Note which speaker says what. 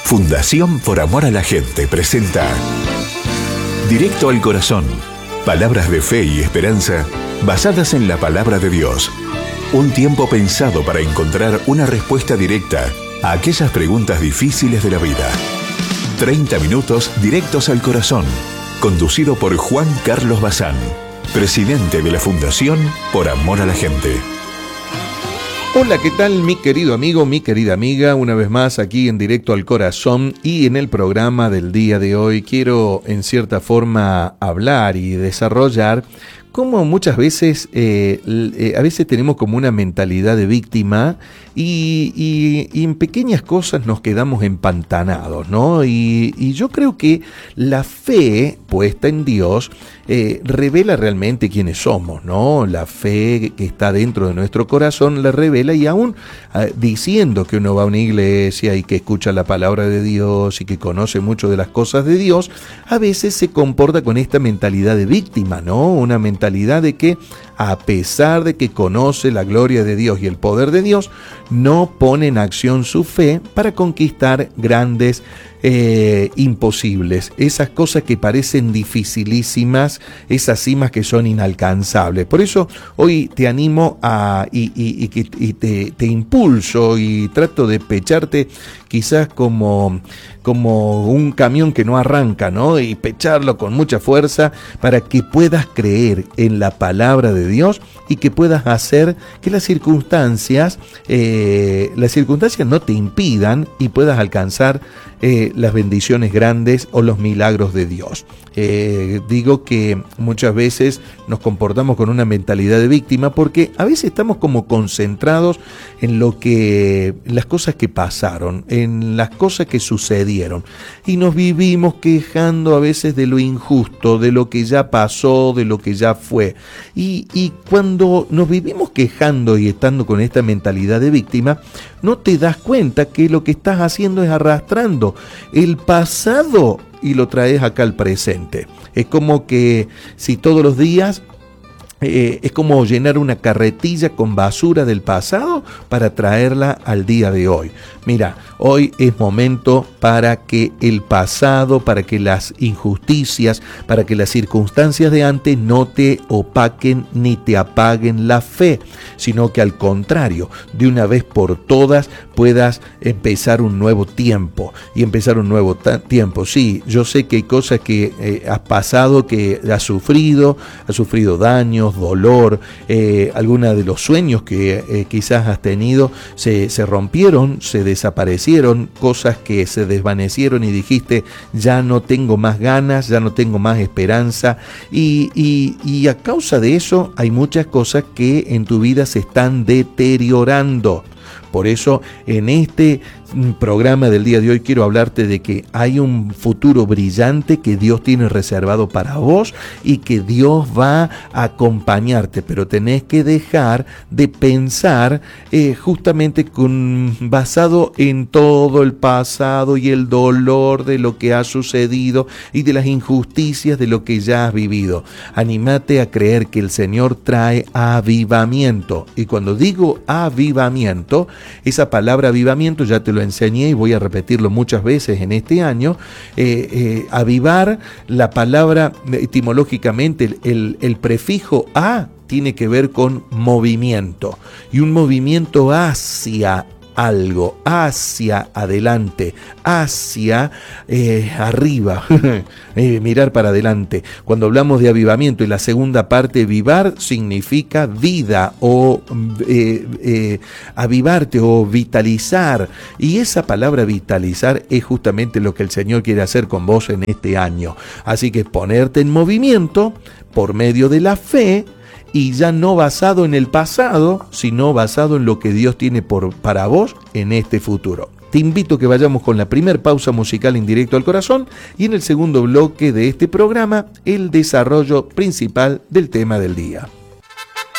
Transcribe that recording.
Speaker 1: Fundación Por Amor a la Gente presenta Directo al Corazón. Palabras de fe y esperanza basadas en la palabra de Dios. Un tiempo pensado para encontrar una respuesta directa a aquellas preguntas difíciles de la vida. 30 minutos directos al corazón. Conducido por Juan Carlos Bazán, presidente de la Fundación Por Amor a la Gente.
Speaker 2: Hola, ¿qué tal mi querido amigo, mi querida amiga? Una vez más aquí en Directo al Corazón, y en el programa del día de hoy quiero en cierta forma hablar y desarrollar cómo muchas veces, a veces tenemos como una mentalidad de víctima y en pequeñas cosas nos quedamos empantanados, ¿no? Y yo creo que la fe puesta en Dios revela realmente quiénes somos, ¿no? La fe que está dentro de nuestro corazón la revela, y aún diciendo que uno va a una iglesia y que escucha la palabra de Dios y que conoce mucho de las cosas de Dios, a veces se comporta con esta mentalidad de víctima, ¿no? Una mentalidad de que a pesar de que conoce la gloria de Dios y el poder de Dios, no pone en acción su fe para conquistar grandes imposibles, esas cosas que parecen dificilísimas, esas cimas que son inalcanzables. Por eso hoy te animo te impulso y trato de pecharte quizás como un camión que no arranca, ¿no? Y pecharlo con mucha fuerza para que puedas creer en la palabra de Dios y que puedas hacer que las circunstancias no te impidan y puedas alcanzar las bendiciones grandes o los milagros de Dios. Digo que muchas veces nos comportamos con una mentalidad de víctima porque a veces estamos como concentrados en las cosas que pasaron, en las cosas que sucedieron, y nos vivimos quejando a veces de lo injusto, de lo que ya pasó, de lo que ya fue. Y cuando nos vivimos quejando y estando con esta mentalidad de víctima, no te das cuenta que lo que estás haciendo es arrastrando el pasado y lo traes acá al presente. Es como que si todos los días es como llenar una carretilla con basura del pasado para traerla al día de hoy. Mira, hoy es momento para que el pasado, para que las injusticias, para que las circunstancias de antes no te opaquen ni te apaguen la fe, sino que al contrario, de una vez por todas puedas empezar un nuevo tiempo. Y empezar un nuevo tiempo. Sí, yo sé que hay cosas que has pasado, que has sufrido daños, dolor, algunos de los sueños que quizás has tenido se rompieron, se desaparecieron, cosas que se desvanecieron y dijiste, ya no tengo más ganas, ya no tengo más esperanza, y a causa de eso hay muchas cosas que en tu vida se están deteriorando. Por eso en este programa del día de hoy quiero hablarte de que hay un futuro brillante que Dios tiene reservado para vos y que Dios va a acompañarte, pero tenés que dejar de pensar justamente basado en todo el pasado y el dolor de lo que ha sucedido y de las injusticias de lo que ya has vivido. Anímate a creer que el Señor trae avivamiento, y cuando digo avivamiento, esa palabra avivamiento ya te lo enseñé y voy a repetirlo muchas veces en este año. Avivar, la palabra etimológicamente, el prefijo a tiene que ver con movimiento, y un movimiento hacia algo, hacia adelante, hacia arriba, mirar para adelante. Cuando hablamos de avivamiento, y la segunda parte, vivar, significa vida o avivarte o vitalizar, y esa palabra vitalizar es justamente lo que el Señor quiere hacer con vos en este año. Así que ponerte en movimiento por medio de la fe, y ya no basado en el pasado, sino basado en lo que Dios tiene para vos en este futuro. Te invito a que vayamos con la primer pausa musical en Directo al Corazón, y en el segundo bloque de este programa, el desarrollo principal del tema del día.